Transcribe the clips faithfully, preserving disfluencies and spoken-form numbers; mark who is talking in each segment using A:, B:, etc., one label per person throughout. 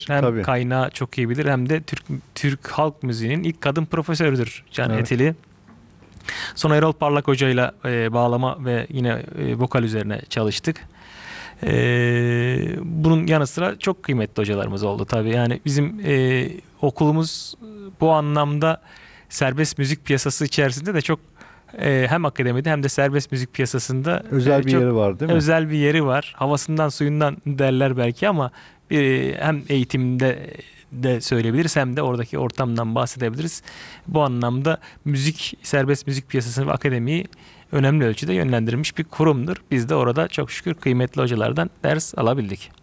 A: Hem
B: Tabii.
A: kaynağı çok iyi bilir hem de Türk Türk halk müziğinin ilk kadın profesörüdür Can
B: Evet.
A: Eteli. Sonra Erol Parlak hocayla e, bağlama ve yine e, vokal üzerine çalıştık. E, bunun yanı sıra çok kıymetli hocalarımız oldu tabii. Yani bizim e, okulumuz bu anlamda serbest müzik piyasası içerisinde de çok e, hem akademide hem de serbest müzik piyasasında
B: Özel
A: e,
B: bir
A: çok
B: yeri var değil mi?
A: özel bir yeri var. Havasından suyundan derler belki ama e, hem eğitimde de söyleyebiliriz hem de oradaki ortamdan bahsedebiliriz. Bu anlamda müzik, serbest müzik piyasasını ve akademiyi önemli ölçüde yönlendirmiş bir kurumdur. Biz de orada çok şükür kıymetli hocalardan ders alabildik.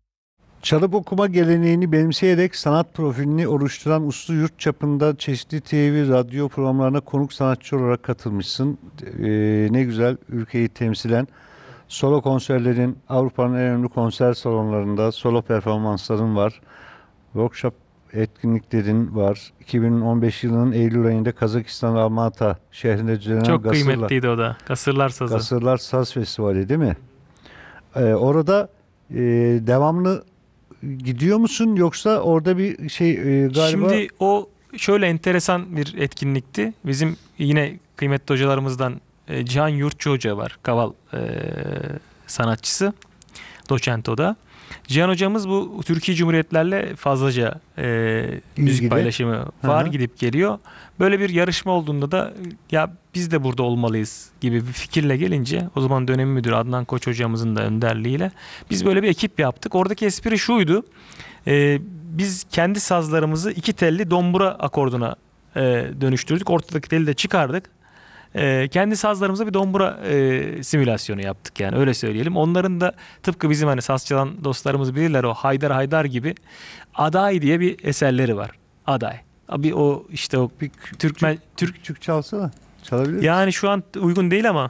B: Çalıp okuma geleneğini benimseyerek sanat profilini oluşturan uslu yurt çapında çeşitli T V, radyo programlarına konuk sanatçı olarak katılmışsın. Ee, ne güzel ülkeyi temsilen. Solo konserlerin, Avrupa'nın en önemli konser salonlarında solo performansların var. Workshop etkinliklerin var. iki bin on beş yılının Eylül ayında Kazakistan Almatı şehrinde düzenlenen
A: Çok
B: Gasırlar,
A: kıymetliydi o da. Gasırlar Sazı.
B: Gasırlar Saz Festivali değil mi? Ee, orada e, devamlı gidiyor musun yoksa orada bir şey e, galiba
A: Şimdi o şöyle enteresan bir etkinlikti. Bizim yine kıymetli hocalarımızdan e, Cihan Yurtçu Hoca var. Kaval e, sanatçısı. Doçent o da. Cihan hocamız bu Türkiye Cumhuriyetlerle fazlaca e, müzik
B: İlgili.
A: paylaşımı var,
B: Hı hı.
A: gidip geliyor. Böyle bir yarışma olduğunda da ya biz de burada olmalıyız gibi bir fikirle gelince o zaman dönem müdürü Adnan Koç hocamızın da önderliğiyle biz böyle bir ekip yaptık. Oradaki espri şuydu. E, biz kendi sazlarımızı iki telli dombura akorduna e, dönüştürdük. Ortadaki teli de çıkardık. Ee, kendi sazlarımıza bir dombura e, simülasyonu yaptık yani öyle söyleyelim. Onların da tıpkı bizim hani saz çalan dostlarımız bilirler o Haydar Haydar gibi Aday diye bir eserleri var. Aday. Abi o işte o
B: bir
A: Türkmen
B: küçük,
A: Türk
B: küçük çalsana. Çalabilir misin?
A: yani şu an uygun değil ama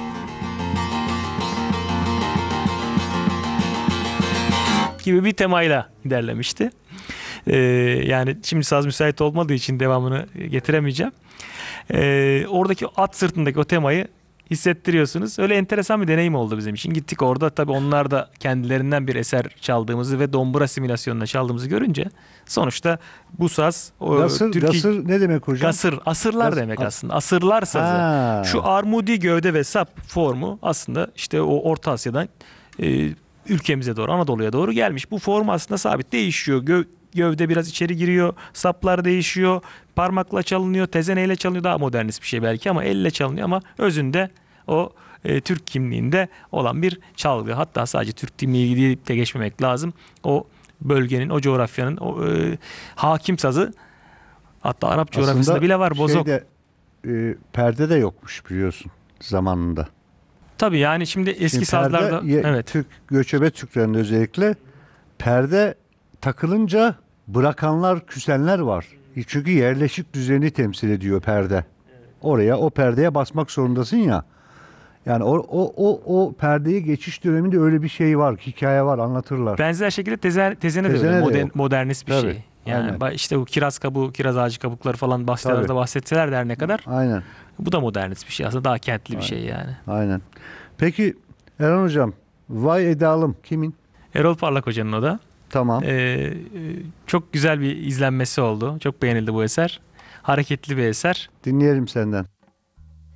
A: gibi bir temayla ilerlemişti. Ee, yani şimdi saz müsait olmadığı için devamını getiremeyeceğim. Ee, oradaki at sırtındaki o temayı hissettiriyorsunuz. Öyle enteresan bir deneyim oldu bizim için. Gittik orada tabii onlar da kendilerinden bir eser çaldığımızı ve dombura simülasyonunda çaldığımızı görünce sonuçta bu saz o
B: Gasır,
A: Türkiye
B: gasır ne demek hocam?
A: gasır, asırlar
B: Gas-
A: demek
B: as-
A: aslında. Asırlar sazı.
B: Ha.
A: Şu armudi gövde ve sap formu aslında işte o Orta Asya'dan e, ülkemize doğru, Anadolu'ya doğru gelmiş. Bu form aslında sabit değişiyor. Gö gövde biraz içeri giriyor, saplar değişiyor, parmakla çalınıyor, tezeneyle çalınıyor. Daha modernist bir şey belki ama elle çalınıyor ama özünde o e, Türk kimliğinde olan bir çalgı. Hatta sadece Türk kimliği deyip de geçmemek lazım. O bölgenin, o coğrafyanın o e, hakim sazı hatta Arap coğrafyasında
B: Aslında
A: bile var. Bozok.
B: şeyde, e, perde de yokmuş biliyorsun zamanında.
A: Tabii yani şimdi eski
B: Şimdi
A: sazlarda
B: perde, ye-
A: evet.
B: Türk göçebe Türklerinde özellikle perde takılınca bırakanlar, küsenler var. Çünkü yerleşik düzeni temsil ediyor perde. Oraya o perdeye basmak zorundasın ya. Yani o o o o perdeye geçiş döneminde öyle bir şey var, hikaye var, anlatırlar.
A: Benzer şekilde teze, tezene, de
B: Tezene
A: öyle
B: de
A: modern,
B: yok.
A: modernist bir
B: Tabii,
A: şey. Yani
B: aynen.
A: ba- işte bu kiraz kabuğu, kiraz ağacı kabukları falan bahsederler
B: Tabii.
A: bahsetseler de her ne kadar
B: Aynen.
A: bu da modernist bir şey. Aslında daha kentli bir
B: Aynen.
A: şey yani.
B: Aynen. Peki Erhan hocam, Vay Edalım kimin?
A: Erol Parlak Hoca'nın o da.
B: Tamam.
A: Ee, çok güzel bir izlenmesi oldu. Çok beğenildi bu eser. Hareketli bir eser.
B: Dinleyelim senden.